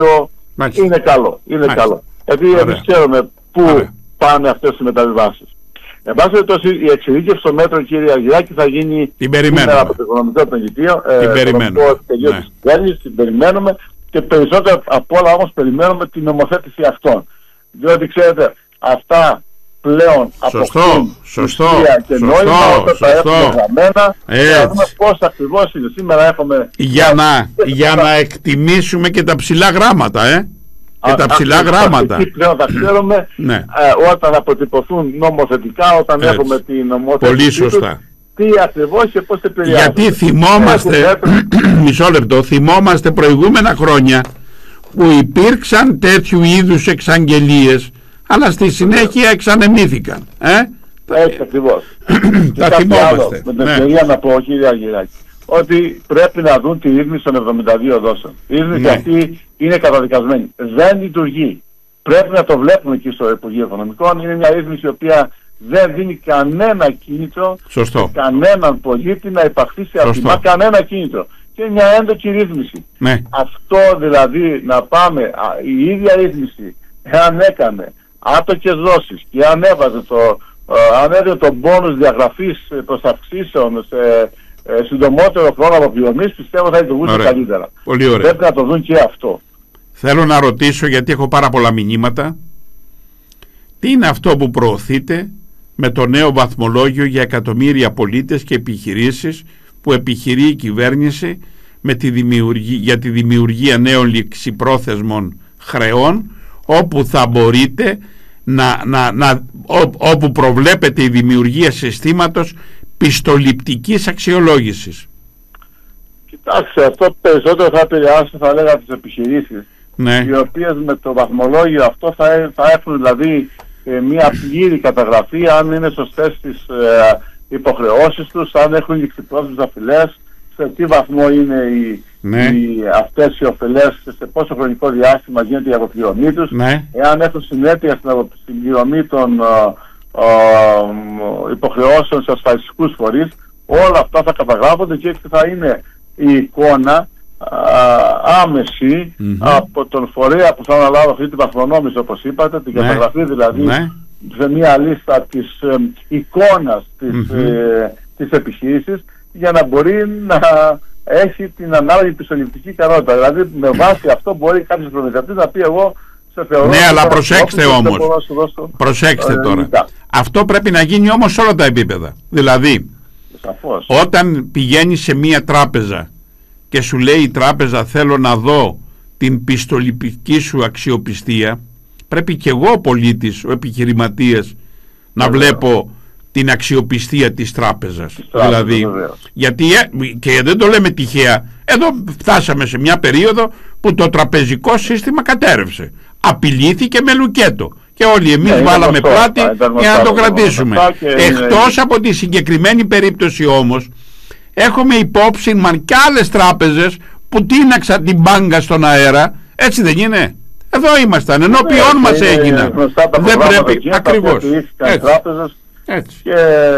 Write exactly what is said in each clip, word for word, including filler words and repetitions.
Μάλιστα. είναι καλό. Είναι Μάλιστα. καλό. Γιατί εμείς ξέρουμε πού Ωραία. πάνε αυτές οι μεταβιβάσεις. Εν πάση περιπτώσει, η εξειδίκευση στο μέτρο, κύριε Αργυράκη, θα γίνει σήμερα από το οικονομικό πενηγητήριο. Την ε, περιμένουμε. Τελείω της κυβέρνησης, την περιμένουμε και περισσότερο από όλα όμως περιμένουμε την νομοθέτηση αυτών. Διότι ξέρετε, αυτά πλέον αποκτούν ουσία και νόημα όταν τα έχουμε γραμμένα και να δούμε πώς ακριβώς είναι. Σήμερα έχουμε... Για να, για να εκτιμήσουμε και τα ψηλά γράμματα, ε! Και τα ψηλά α, γράμματα. Εκεί πλέον θα ξέρουμε ναι. ε, όταν αποτυπωθούν νομοθετικά, όταν Έτσι. έχουμε την νομοθέτηση. Πολύ σωστά. Τι ακριβώς και πώς επηρεάζει. Γιατί θυμόμαστε, μισό λεπτό, θυμόμαστε προηγούμενα χρόνια που υπήρξαν τέτοιου είδους εξαγγελίες, αλλά στη συνέχεια εξανεμήθηκαν. Ε? Έτσι ακριβώς. Τα θυμόμαστε. Με την ευκαιρία να πω, κύριε Αργυράκη, ότι πρέπει να δουν τη ρύθμιση των εβδομήντα δύο δόσεων. Η ρύθμιση ναι. αυτή είναι καταδικασμένη. Δεν λειτουργεί. Πρέπει να το βλέπουμε εκεί στο Υπουργείο Οικονομικών. Είναι μια ρύθμιση η οποία δεν δίνει κανένα κίνητρο σε κανέναν πολίτη να υπαχθεί σε αυτήν. Κανένα κίνητρο. Και είναι μια έντοκη ρύθμιση. Ναι. Αυτό δηλαδή να πάμε, α, η ίδια ρύθμιση, εάν έκανε άτοκες δόσεις και αν έβαζε το, ε, αν έδινε τον πόνους διαγραφής προς αυξήσεων σε ε, συντομότερο χρόνο αποπληρωμής, πιστεύω θα λειτουργούσε καλύτερα. Πολύ ωραία. Πρέπει να το δουν και αυτό. Θέλω να ρωτήσω, γιατί έχω πάρα πολλά μηνύματα, τι είναι αυτό που προωθείτε με το νέο βαθμολόγιο για εκατομμύρια πολίτες και επιχειρήσεις που επιχειρεί η κυβέρνηση με τη δημιουργία, για τη δημιουργία νέων ληξιπρόθεσμων χρεών, όπου θα μπορείτε να, να, να, ό, όπου προβλέπεται η δημιουργία συστήματος πιστοληπτικής αξιολόγησης. Κοιτάξτε, αυτό περισσότερο θα επηρεάσει, θα λέγα, τις επιχειρήσεις, ναι. οι οποίες με το βαθμολόγιο αυτό θα, θα έχουν δηλαδή ε, μια πλήρη καταγραφή αν είναι σωστές τις ε, υποχρεώσεις τους, αν έχουν ληξιπρόθεσμες απειλές, σε τι βαθμό είναι οι, ναι. οι, αυτές οι οφειλές, σε πόσο χρονικό διάστημα γίνεται η αποπληρωμή τους, ναι. εάν έχουν συνέπεια στην πληρωμή των ε, ε, υποχρεώσεων σε ασφαλιστικούς φορείς. Όλα αυτά θα καταγράφονται και έτσι θα είναι η εικόνα α, άμεση mm-hmm. από τον φορέα που θα αναλάβει αυτή την βαθμονόμηση, όπως είπατε, την ναι. καταγραφή δηλαδή ναι. σε μια λίστα της ε, εικόνας της, mm-hmm. ε, της επιχείρησης, για να μπορεί να έχει την ανάλογη πιστοληπτική ικανότητα. Δηλαδή με βάση αυτό μπορεί κάποιος προμηθευτής να πει εγώ σε θεωρώ... Ναι, αλλά προσέξτε όμως, προσέξτε τώρα. Ε, αυτό πρέπει να γίνει όμως σε όλα τα επίπεδα. Δηλαδή, σαφώς. Όταν πηγαίνεις σε μία τράπεζα και σου λέει η τράπεζα θέλω να δω την πιστοληπτική σου αξιοπιστία, πρέπει και εγώ ο πολίτης, ο επιχειρηματίας, να yeah. βλέπω την αξιοπιστία της τράπεζας. Τράπεζα, δηλαδή, βεβαίως. γιατί και δεν το λέμε τυχαία, εδώ φτάσαμε σε μια περίοδο που το τραπεζικό σύστημα κατέρευσε. Απειλήθηκε με λουκέτο. Και όλοι εμείς yeah, βάλαμε γνωστό, πλάτη για να το κρατήσουμε. Εκτός είναι... από τη συγκεκριμένη περίπτωση όμως, έχουμε υπόψη μας και άλλες τράπεζες που τίναξαν την μπάγκα στον αέρα. Έτσι δεν είναι? Εδώ ήμασταν, ενώπιόν μας έγιναν. Δεν πρέπει, ακριβώς. Έτσι. Έτσι. Και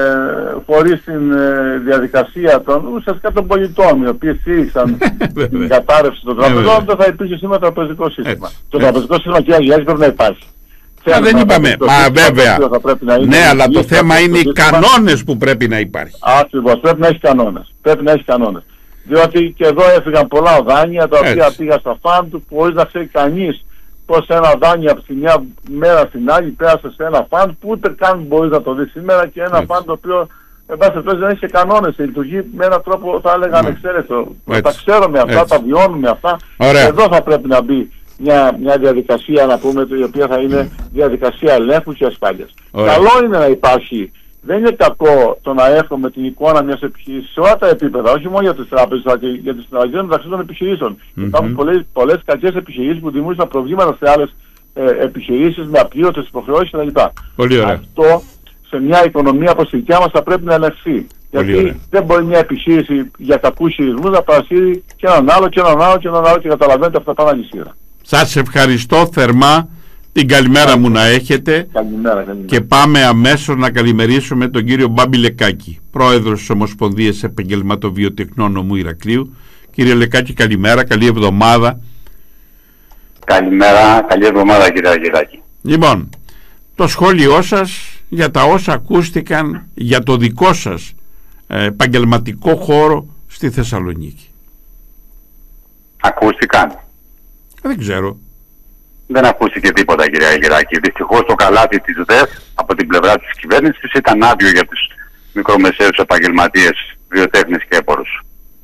χωρίς την διαδικασία των ουσιαστικά των πολιτών, οι οποίοι στήριξαν την κατάρρευση των τραπεζών, δεν θα υπήρχε σήμερα το τραπεζικό σύστημα. Έτσι. Το τραπεζικό σύστημα, κύριε Αγγελάκη, πρέπει να υπάρχει. Μα δεν είπαμε, μα βέβαια. Ναι, αλλά το θέμα είναι οι κανόνες που πρέπει να υπάρχει. Ακριβώς, πρέπει να έχει κανόνες. Πρέπει να έχει κανόνες. Διότι και εδώ έφυγαν πολλά δάνεια τα οποία πήγαν στα φαντ του, χωρίς να ξέρει κανείς πως ένα δάνειο από τη μια μέρα στην άλλη πέρασε σε ένα φαντ που ούτε καν μπορείς να το δεις σήμερα, και ένα φαντ το οποίο εν πάση περιπτώσει δεν έχει κανόνες, λειτουργεί με έναν τρόπο θα έλεγα ανεξαίρετο. Τα ξέρουμε αυτά, έτσι. Τα βιώνουμε αυτά. Ωραία. Εδώ θα πρέπει να μπει μια, μια διαδικασία, να πούμε, η οποία θα είναι διαδικασία ελέγχου και ασφάλειας. Καλό είναι να υπάρχει. Δεν είναι κακό το να έχουμε την εικόνα μιας επιχείρησης σε όλα τα επίπεδα, όχι μόνο για τις τράπεζες, αλλά και για τις συναλλαγές μεταξύ των επιχειρήσεων. Mm-hmm. Υπάρχουν πολλές, πολλές κακές επιχειρήσεις που δημιούργησαν προβλήματα σε άλλες ε, επιχειρήσεις με απλήρωτες υποχρεώσεις κτλ. Αυτό σε μια οικονομία όπως η δικιά μας θα πρέπει να ελεγχθεί. Γιατί δεν μπορεί μια επιχείρηση για κακούς χειρισμούς να παρασύρει και έναν άλλο και έναν άλλο και έναν άλλο, και καταλαβαίνετε αυτά πάνε αλυσίδα. Σας ευχαριστώ θερμά. Την καλημέρα μου να έχετε. Καλημέρα, καλημέρα. Και πάμε αμέσως να καλημερίσουμε τον κύριο Μπάμπη Λεκάκη, πρόεδρος της Ομοσπονδίας Επαγγελματοβιοτεχνών Νομού Ηρακλείου. Κύριε Λεκάκη, καλημέρα, καλή εβδομάδα. Καλημέρα, καλή εβδομάδα κύριε Αργυράκη. Λοιπόν, το σχόλιο σας για τα όσα ακούστηκαν για το δικό σας ε, επαγγελματικό χώρο στη Θεσσαλονίκη. Ακούστηκαν? Δεν ξέρω. Δεν ακούστηκε τίποτα κύριε Αργυράκη. Δυστυχώς το καλάθι της ΔΕΘ από την πλευρά της κυβέρνησης ήταν άδειο για τους μικρομεσαίους επαγγελματίες, βιοτέχνες και έπορους.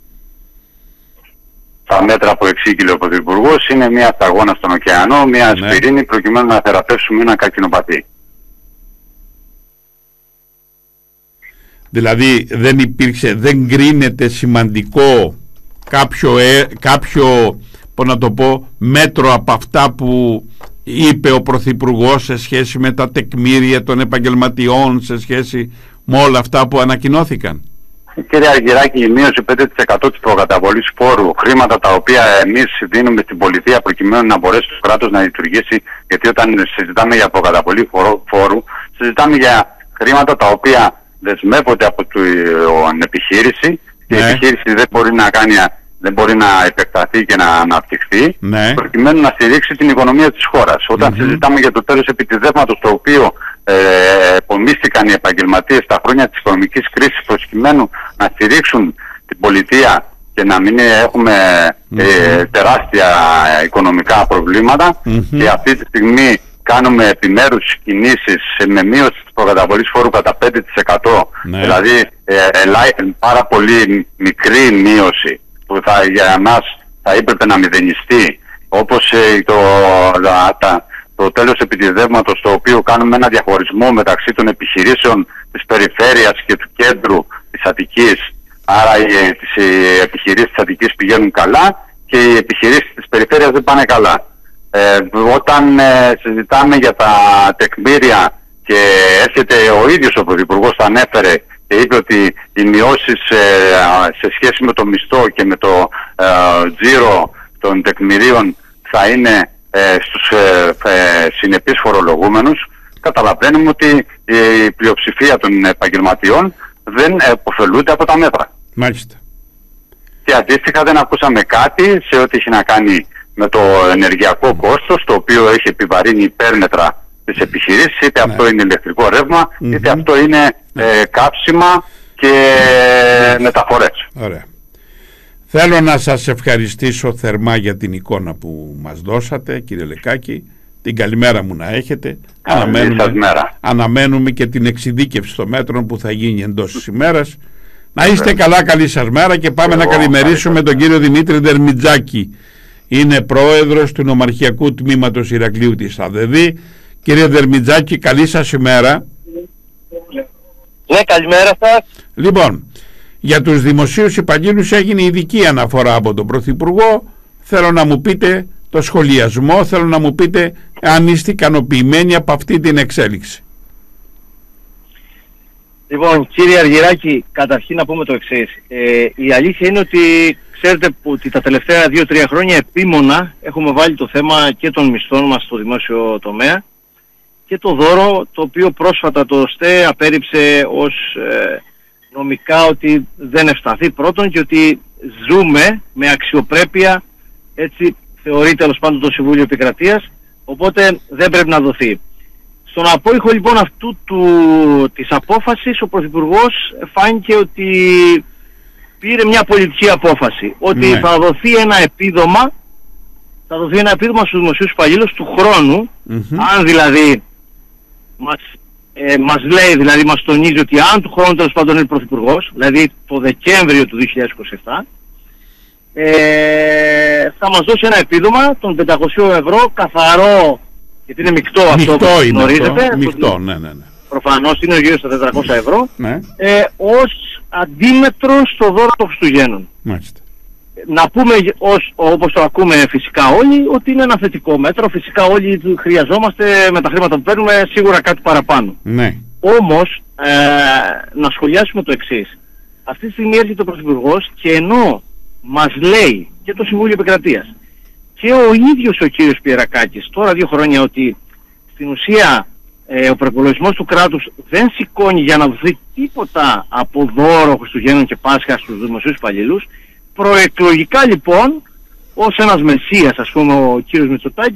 Τα μέτρα που εξήγηλε ο Πρωθυπουργός είναι μια σταγόνα στον ωκεανό, μια ναι. ασπιρίνη προκειμένου να θεραπεύσουμε ένα καρκινοπαθή. Δηλαδή δεν υπήρξε, δεν κρίνεται σημαντικό κάποιο, ε, κάποιο πώς να το πω, μέτρο από αυτά που είπε ο Πρωθυπουργός σε σχέση με τα τεκμήρια των επαγγελματιών, σε σχέση με όλα αυτά που ανακοινώθηκαν. Κύριε Αργυράκη, η μείωση πέντε τοις εκατό της προκαταβολής φόρου, χρήματα τα οποία εμείς δίνουμε στην πολιτεία προκειμένου να μπορέσει το κράτος να λειτουργήσει, γιατί όταν συζητάμε για προκαταβολή φόρου, συζητάμε για χρήματα τα οποία δεσμεύονται από την επιχείρηση και ναι. η επιχείρηση δεν μπορεί να κάνει, δεν μπορεί να επεκταθεί και να αναπτυχθεί, ναι. προκειμένου να στηρίξει την οικονομία της χώρας. Όταν mm-hmm. συζητάμε για το τέλος επιτιδεύματος, το οποίο ε, επομίστηκαν οι επαγγελματίες στα χρόνια της οικονομικής κρίσης προκειμένου να στηρίξουν την πολιτεία και να μην έχουμε mm-hmm. ε, τεράστια οικονομικά προβλήματα, mm-hmm. και αυτή τη στιγμή κάνουμε επιμέρους κινήσεις με μείωση της προκαταβολής φόρου κατά πέντε τοις εκατό, ναι. δηλαδή ε, ε, πάρα πολύ μικρή μείωση που θα, για μας θα έπρεπε να μηδενιστεί, όπως ε, το, τα, τα, το τέλος επιτιδεύματος, το οποίο κάνουμε ένα διαχωρισμό μεταξύ των επιχειρήσεων της περιφέρειας και του κέντρου της Αττικής. Άρα οι, τις, οι επιχειρήσεις της Αττικής πηγαίνουν καλά και οι επιχειρήσεις της περιφέρειας δεν πάνε καλά. Ε, όταν ε, συζητάμε για τα τεκμήρια και έρχεται ο ίδιος ο Πρωθυπουργός, τα ανέφερε και είπε ότι οι μειώσεις ε, σε σχέση με το μισθό και με το ε, τζίρο των τεκμηρίων θα είναι ε, στους ε, ε, συνεπείς φορολογούμενους, καταλαβαίνουμε ότι η πλειοψηφία των επαγγελματιών δεν επωφελούνται από τα μέτρα. Μάλιστα. Και αντίστοιχα δεν ακούσαμε κάτι σε ό,τι έχει να κάνει με το ενεργειακό κόστος, το οποίο έχει επιβαρύνει υπέρμετρα τις επιχειρήσεις, είτε ναι. αυτό είναι ηλεκτρικό ρεύμα, mm-hmm. είτε αυτό είναι ε, κάψιμα και mm-hmm. μεταφορές. Ωραία. Θέλω να σας ευχαριστήσω θερμά για την εικόνα που μας δώσατε, κύριε Λεκάκη. Την καλημέρα μου να έχετε. Αναμένουμε, αναμένουμε και την εξειδίκευση των μέτρων που θα γίνει εντός της ημέρας. Να είστε καλά, καλή σας μέρα, και πάμε Εγώ, να καλημερίσουμε τον κύριο Δημήτρη Δερμιτζάκη. Είναι πρόεδρος του Νομαρχιακού Τμήματος Ηρακλείου της ΑΔΔ. Κύριε Δερμιτζάκη, καλή σας ημέρα. Ναι, καλημέρα σας. Λοιπόν, για τους δημοσίους υπαλλήλους έγινε ειδική αναφορά από τον Πρωθυπουργό. Θέλω να μου πείτε το σχολιασμό, θέλω να μου πείτε αν είστε ικανοποιημένοι από αυτή την εξέλιξη. Λοιπόν, κύριε Αργυράκη, καταρχήν να πούμε το εξής. Ε, η αλήθεια είναι ότι ξέρετε ότι τα τελευταία δύο τρία χρόνια επίμονα έχουμε βάλει το θέμα και των μισθών μας στο δημόσιο τομέα και το δώρο, το οποίο πρόσφατα το ΣΤΕ απέρριψε ως ε, νομικά ότι δεν ευσταθεί πρώτον, και ότι ζούμε με αξιοπρέπεια, έτσι θεωρεί τέλος πάντων το Συμβούλιο Επικρατείας, οπότε δεν πρέπει να δοθεί. Στον απόϊχο λοιπόν αυτού του, της απόφασης, ο Πρωθυπουργός φάνηκε ότι πήρε μια πολιτική απόφαση, ότι ναι. θα δοθεί ένα επίδομα, θα δοθεί ένα επίδομα στους δημοσίους υπαλλήλους του χρόνου, mm-hmm. αν δηλαδή μας, ε, μας λέει, δηλαδή μας τονίζει ότι αν του χρόνου τέλος πάντων είναι Πρωθυπουργός, δηλαδή το Δεκέμβριο του δύο χιλιάδες είκοσι επτά, ε, θα μας δώσει ένα επίδομα των πεντακόσια ευρώ καθαρό, γιατί είναι μεικτό αυτό μεικτό που είναι γνωρίζετε. Αυτό. Μεικτό, ναι, ναι, ναι. Προφανώς είναι γύρω στα τετρακόσια ευρώ, ναι. ε, ως αντίμετρο στο δώρο των Χριστουγέννων. Μάλιστα. Να πούμε, ως, όπως το ακούμε φυσικά όλοι, ότι είναι ένα θετικό μέτρο. Φυσικά όλοι χρειαζόμαστε με τα χρήματα που παίρνουμε σίγουρα κάτι παραπάνω. Ναι. Όμως, ε, να σχολιάσουμε το εξής. Αυτή τη στιγμή έρχεται ο Πρωθυπουργός και ενώ μας λέει και το Συμβούλιο Επικρατείας και ο ίδιος ο κύριος Πιερακάκης τώρα δύο χρόνια ότι στην ουσία ε, ο προϋπολογισμός του κράτους δεν σηκώνει για να δοθεί τίποτα από δώρο Χριστουγέννων και Πάσχα στους δημοσίους υπαλλήλους, προεκλογικά λοιπόν ως ένας μεσσίας, ας πούμε, ο κύριος Μητσοτάκης